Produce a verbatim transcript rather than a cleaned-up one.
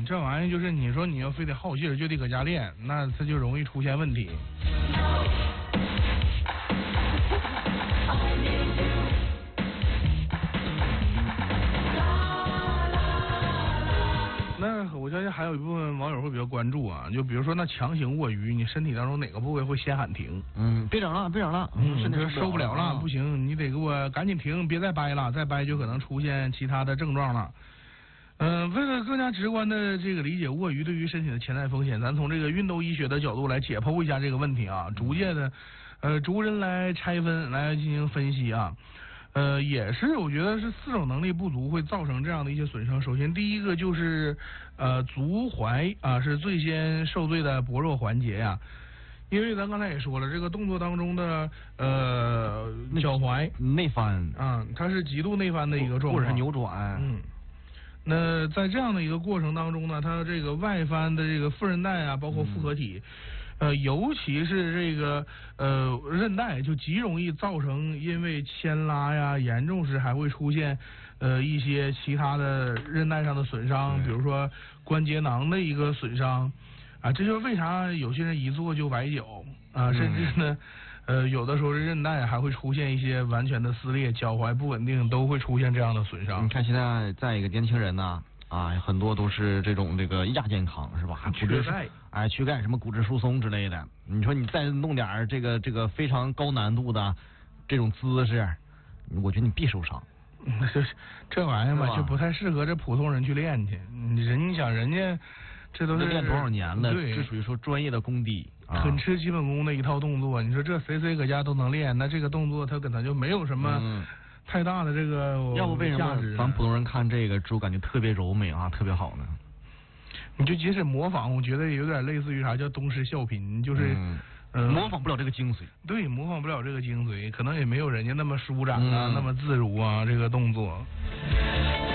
这玩意儿就是你说你要非得好信儿就得搁家练，那它就容易出现问题。那我相信还有一部分网友会比较关注啊，就比如说那强行卧鱼，你身体当中哪个部位会先喊停？ 嗯，别整了，别整了， 嗯， 身体受不了了，不行，你得给我赶紧停，别再掰了，再掰就可能出现其他的症状了。嗯、呃，为了更加直观的这个理解卧鱼对于身体的潜在风险，咱从这个运动医学的角度来解剖一下这个问题啊，逐渐的，呃，逐人来拆分来进行分析啊。呃，也是，我觉得是四种能力不足会造成这样的一些损伤。首先，第一个就是呃足踝啊是最先受罪的薄弱环节呀、啊，因为咱刚才也说了，这个动作当中的呃脚踝内翻啊，它是极度内翻的一个状况， 或者是扭转。 嗯，那在这样的一个过程当中呢，它这个外翻的这个副韧带啊，包括复合体。嗯呃，尤其是这个呃韧带，就极容易造成因为牵拉呀，严重时还会出现呃一些其他的韧带上的损伤，比如说关节囊的一个损伤啊，这就是为啥有些人一坐就崴脚啊，甚至呢，呃有的时候韧带还会出现一些完全的撕裂，脚踝不稳定都会出现这样的损伤。 你看现在在一个年轻人呢。啊，很多都是这种这个亚健康是吧？ 缺钙， 哎，缺钙什么骨质疏松之类的。你说你再弄点这个这个非常高难度的这种姿势，我觉得你必受伤。 这这玩意儿吧，就不太适合这普通人去练去。人你想人家这都是练多少年了， 对， 这属于说专业的功底，啊、 很吃基本功的一套动作。你说这谁谁搁家都能练，那这个动作他可能就没有什么。嗯太大的这个要不为什么咱普通人看这个就感觉特别柔美啊，特别好呢？ 你就即使模仿，我觉得有点类似于啥叫东施效颦，就是、 嗯呃、 模仿不了这个精髓。 对，模仿不了这个精髓，可能也没有人家那么舒展啊， 嗯、 那么自如啊，这个动作。